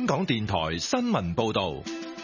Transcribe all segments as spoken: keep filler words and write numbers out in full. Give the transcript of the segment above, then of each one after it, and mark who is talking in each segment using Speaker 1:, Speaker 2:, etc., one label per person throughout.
Speaker 1: 港電台新聞報道。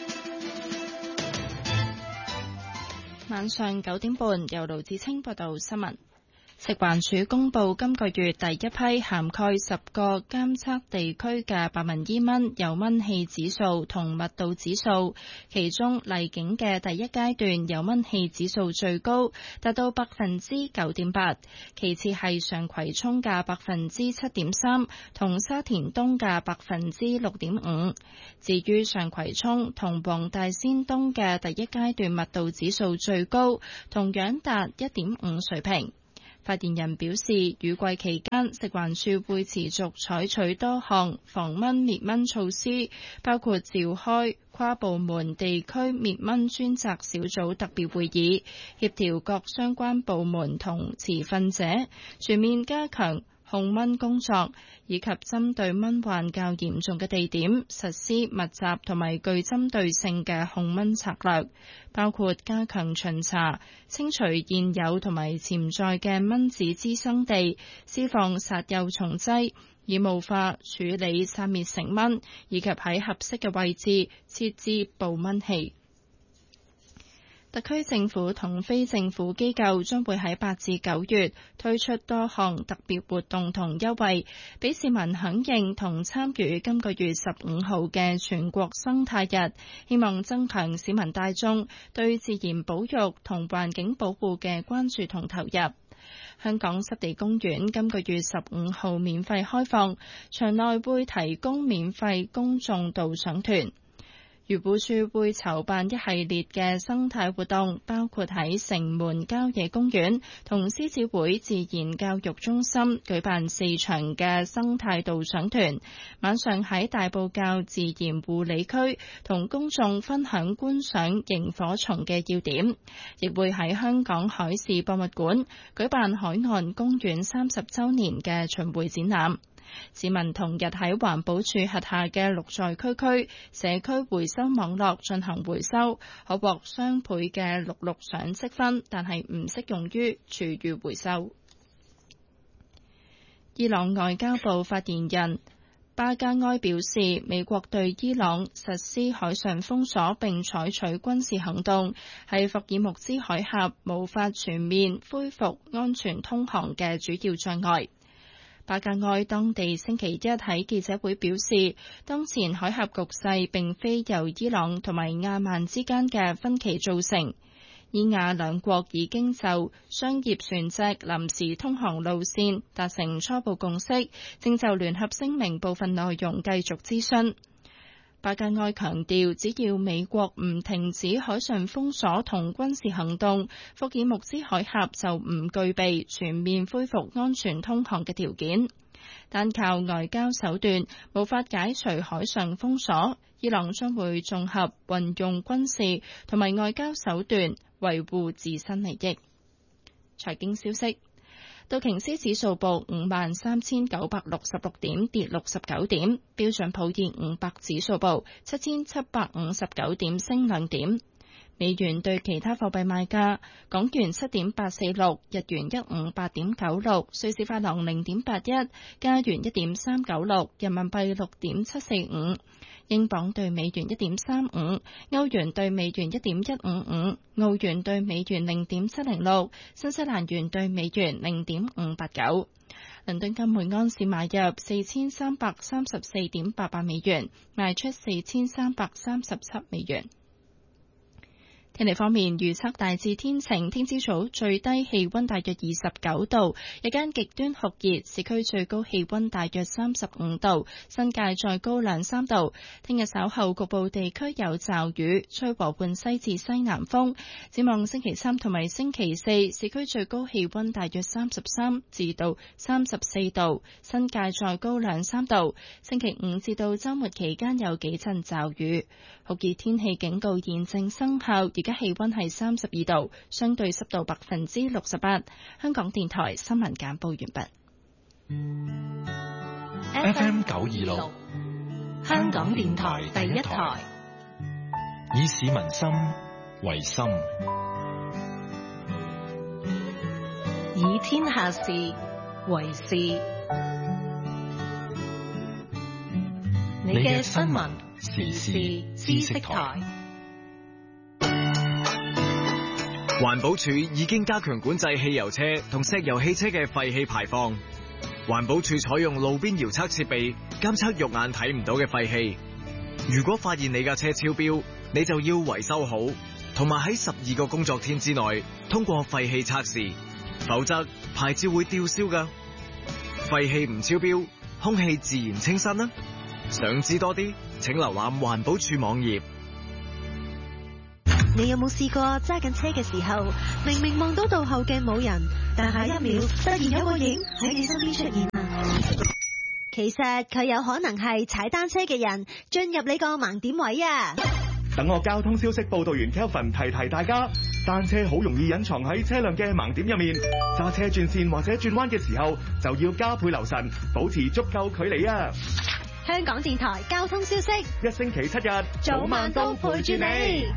Speaker 2: 晚上九點半，由盧志清報道新聞。食環署公布今個月第一批涵蓋十個監測地區嘅白紋伊蚊有蚊氣指數同密度指數，其中荔景嘅第一階段有蚊氣指數最高，達到百分之九點八，其次係上葵涌嘅百分之七點三，同沙田東嘅百分之六點五。至於上葵涌同黃大仙東嘅第一階段密度指數最高，同樣達一點五水平。發言人表示，雨季期間食環署會持續採取多項防蚊滅蚊措施，包括召開跨部門地區滅蚊專責小組特別會議，協調各相關部門同持份者，全面加強控蚊工作，以及針對蚊患較嚴重嘅地點實施密集同埋具針對性嘅控蚊策略，包括加強巡查、清除現有同埋潛在嘅蚊子滋生地、施放殺幼蟲劑、以霧化處理殺滅成蚊，以及喺合適嘅位置設置捕蚊器。特區政府同非政府機構將會喺八至九月推出多項特別活動同優惠，俾市民響應同參與今個月十五號嘅全國生態日，希望增強市民大眾對自然保育同環境保護嘅關注同投入。香港濕地公園今個月十五號免費開放，場內會提供免費公眾導賞團。漁護署會籌辦一系列嘅生態活動，包括喺城門郊野公園同獅子會自然教育中心舉辦四場嘅生態導賞團，晚上喺大埔滘自然護理區同公眾分享觀賞螢火蟲嘅要點，亦會喺香港海事博物館舉辦海岸公園三十週年嘅巡迴展覽。市民同日喺環保署轄下嘅綠在區區社區回收網絡進行回收，可獲雙倍嘅綠綠賞積分，但係唔適用於廚餘回收。伊朗外交部發言人巴加埃表示，美國對伊朗實施海上封鎖並採取軍事行動，係霍爾木茲海峽無法全面恢復安全通航嘅主要障礙。巴加埃當地星期一喺記者會表示，當前海峽局勢並非由伊朗同埋亞曼之間嘅分歧造成，伊亞兩國已經就商業船隻臨時通航路線達成初步共識，正就聯合聲明部分內容繼續諮詢。巴加埃強調，只要美國唔停止海上封鎖同軍事行動，霍爾木茲海峽就唔具備全面恢復安全通航嘅條件。單靠外交手段無法解除海上封鎖，伊朗將會綜合運用軍事同埋外交手段維護自身利益。財經消息。道瓊斯指數報五萬三千九百六十六點，跌六十九點。標準普爾五百指數報七千七百五十九點，升兩點。美元對其他貨幣賣價：港元七點八四六，日元一五八點九六，瑞士法郎零點八一，加元一點三九六，人民幣六點七四五。英鎊對美元一點三五，歐元對美元一點一五五，澳元對美元零點七零六，新西蘭元對美元零點五八九。倫敦金每安士買入四千三百三十四點八八美元，賣出四千三百三十七美元。天氣方面，預測大致天晴，聽朝早最低氣溫大約二十九度，日間極端酷熱，市區最高氣溫大約三十五度，新界再高兩三度。聽日稍後局部地區有驟雨，吹和緩西至西南風。展望星期三同埋星期四，市區最高氣溫大約三十三至到三十四度，新界再高兩三度。星期五至到週末期間有幾陣驟雨。酷熱天氣警告現正生效，而家氣溫係三十二度，相對濕度百分之六十八。香港電台新聞簡報完畢。
Speaker 1: F M 九二六，
Speaker 3: 香港電台第一台，
Speaker 1: 以市民心為心，
Speaker 3: 以天下事為事。 你嘅新聞時事知識台。
Speaker 4: 環保署已經加強管制汽油車同石油汽車嘅廢氣排放。環保署採用路邊遙測設備監測肉眼睇唔到嘅廢氣。如果發現你架車超標，你就要維修好，同埋喺十二個工作天之內通過廢氣測試，否則牌照會吊銷㗎。廢氣唔超標，空氣自然清新啦。想知多啲，請瀏覽環保署網頁。
Speaker 5: 你有冇試過揸緊車嘅時候，明明望到道後鏡冇人，但下一秒突然有個影喺你身邊出現啊？其實佢有可能係踩單車嘅人進入你個盲點位啊！
Speaker 6: 等我交通消息報道員 Kelvin 提提大家，單車好容易隱藏喺車輛嘅盲點入面，揸車轉線或者轉彎嘅時候就要加倍留神，保持足夠距離啊！
Speaker 5: 香港電台交通消息，
Speaker 6: 一星期七日
Speaker 5: 早晚都陪住你。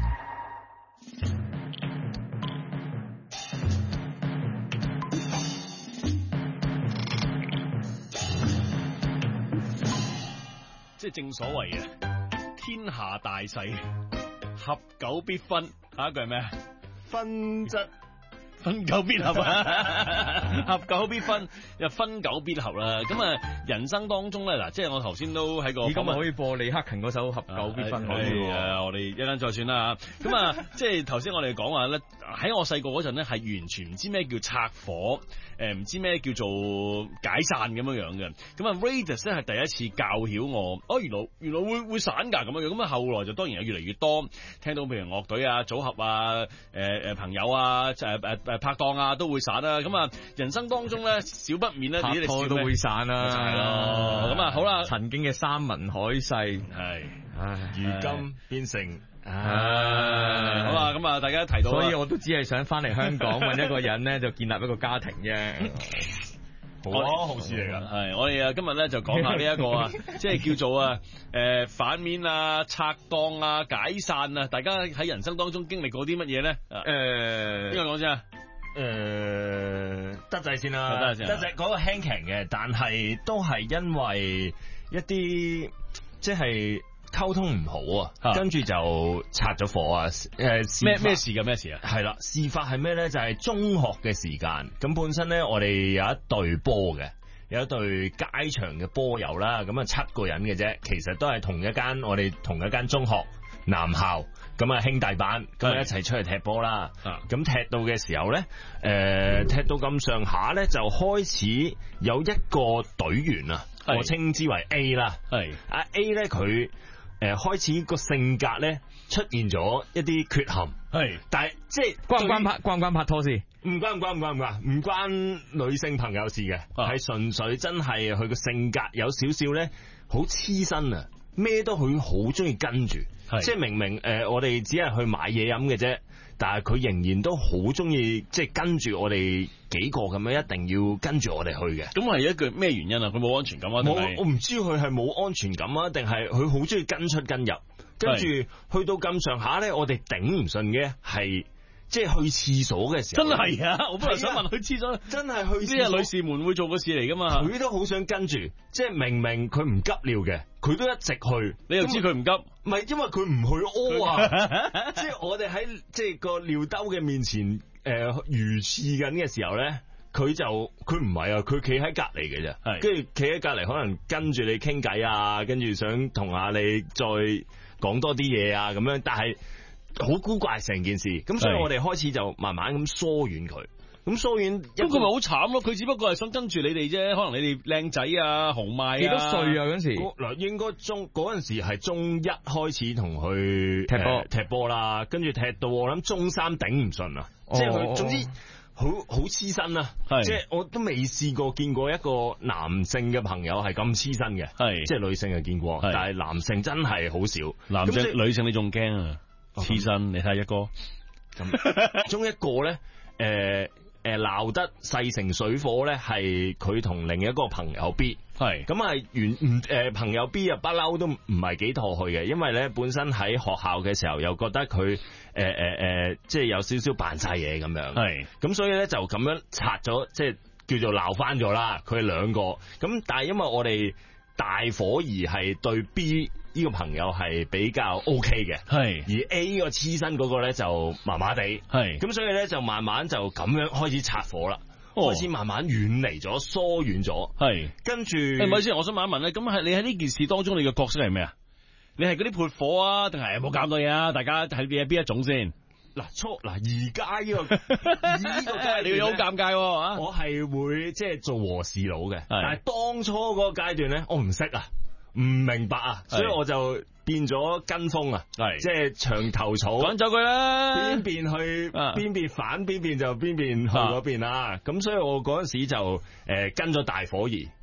Speaker 7: 即係正所謂嘅天下大勢，合久必分。下一句係咩啊？分則分久必合啊！合久必分，又分久必合啦。咁啊，人生當中咧，嗱，即係我頭先都喺個，
Speaker 8: 而家咪可以播李克勤嗰首《合久必分》可以
Speaker 7: 喎。我哋一陣再算啦嚇。咁啊，即係頭先我哋講話咧，喺我細個嗰陣咧，係完全唔知咩叫拆火。誒唔知咩叫做解散咁樣樣嘅，咁啊 Raidas 咧係第一次教曉我，哦原來原來會會散㗎咁樣樣，咁啊後來就當然有越嚟越多，聽到譬如樂隊啊、組合啊、誒、呃、誒朋友啊、誒誒誒拍檔啊都會散啦，咁啊人生當中咧少不免咧，
Speaker 8: 拍拖都會散啦，
Speaker 7: 係咯，咁啊好啦，
Speaker 8: 曾經嘅山盟海誓
Speaker 7: 係，唉，
Speaker 8: 如今變成。
Speaker 7: 唉，好啦，咁啊，大家提到，
Speaker 8: 所以我都只係想翻嚟香港揾一個人咧，就建立一個家庭啫。
Speaker 7: 好啊，好事嚟噶。係，我哋啊今日咧就講下呢一個啊，即係叫做啊，誒反面啊、拆檔啊、解散啊，大家喺人生當中經歷過啲乜嘢咧？誒，邊個講先啊？
Speaker 9: 誒，德仔先啦，
Speaker 7: 德仔
Speaker 9: 德仔嗰個輕騎嘅，但係都係因為一啲即係。溝通唔好啊，跟住就拆咗火啊！誒
Speaker 7: 咩咩事㗎？咩事啊？
Speaker 9: 係啦，事發係咩咧？就係、是、中學嘅時間。咁本身咧，我哋有一隊波嘅，有一隊街場嘅波友啦。咁啊，七個人嘅啫，其實都係同一間我哋同一間中學男校。咁啊，兄弟班咁啊，一齊出去踢波啦。咁踢到嘅時候咧，誒、呃、踢到咁上下咧，就開始有一個隊員啊，我稱之為 A 啦。係阿 A 咧，佢。誒、呃，開始個性格咧出現咗一啲缺陷，係，但係即係
Speaker 8: 關唔關拍關唔關拍拖事？
Speaker 9: 唔關唔關唔關唔關，唔關女性朋友事嘅，係純粹真係佢個性格有少少咧好黐身啊，咩都佢好中意跟住，即係明明誒、呃、我哋只係去買嘢飲嘅啫。但係佢仍然都好中意，即係跟住我哋幾個咁樣，一定要跟住我哋去嘅。
Speaker 7: 咁係一句咩原因啊？佢冇安全感啊？
Speaker 9: 冇，我唔知佢係冇安全感啊，定係佢好中意跟出跟入。跟住去到咁上下咧，我哋頂唔順嘅係，即係去廁所嘅時候。
Speaker 7: 真係啊！我本來想問去廁所，
Speaker 9: 真係去廁所。
Speaker 7: 呢係女士們會做嘅事嚟噶嘛？
Speaker 9: 佢都好想跟住，即係明明佢唔急尿嘅，佢都一直去。
Speaker 7: 你又知佢唔急？
Speaker 9: 唔係，因為佢唔去屙啊！即係我哋喺即係個尿兜嘅面前，誒、呃，如廁緊嘅時候咧，佢就佢唔係啊，佢企喺隔籬嘅啫，跟住企喺隔籬，可能跟住你傾偈啊，跟住想同下你再講多啲嘢啊，咁樣，但係好古怪成件事，咁所以我哋開始就慢慢咁疏遠佢。咁疏遠，
Speaker 7: 咁佢咪好慘咯？佢只不過係想跟住你哋啫，可能你哋靚仔啊、豪邁啊，
Speaker 8: 幾多歲啊嗰陣時？
Speaker 9: 嗱，應該中嗰陣時係中一開始同佢
Speaker 8: 踢波、呃、
Speaker 9: 踢波啦，跟住踢到我諗中三頂唔順啊，即係佢總之好好黐身啊，即係我都未試過見過一個男性嘅朋友係咁黐身嘅，係即係女性係見過，但係男性真係好少。
Speaker 7: 男性女性你仲驚啊？黐身，你睇下一個
Speaker 9: 咁，中一個咧，誒、呃。誒，鬧得勢成水火咧，係佢同另一個朋友 B 係咁啊，原唔誒朋友 B 啊，不嬲都唔係幾妥佢嘅，因為咧本身喺學校嘅時候又覺得佢誒誒誒，即係有少少扮晒嘢咁樣，係咁所以咧就咁樣拆咗，即係叫做鬧翻咗啦。佢哋兩個咁，但係因為我哋大伙兒係對 B 呢個朋友係比較 OK 嘅，
Speaker 7: 係
Speaker 9: 而 A 個黐身嗰個咧就麻麻地，
Speaker 7: 係
Speaker 9: 咁所以咧就慢慢就咁樣開始拆夥啦。
Speaker 7: 哦
Speaker 9: 開始慢慢遠離咗、疏遠咗，
Speaker 7: 係
Speaker 9: 跟住
Speaker 7: 誒，唔好意思，我想問一問咧，咁係你喺呢件事當中，你嘅角色係咩啊？你係嗰啲潑火啊，定係冇搞到嘢啊？大家係邊邊一種先？
Speaker 9: 嗱初嗱而家呢個呢個階段
Speaker 7: 你要好尷尬喎，
Speaker 9: 我係會即係做和事佬嘅，但係當初嗰個階段咧，我唔識啊，唔明白啊，所以我就變咗跟風啊，
Speaker 7: 係
Speaker 9: 即係牆頭草，
Speaker 7: 趕走佢啦，
Speaker 9: 邊邊去邊邊反邊邊就邊邊去嗰邊啦，咁所以我嗰陣時就誒跟咗大伙兒。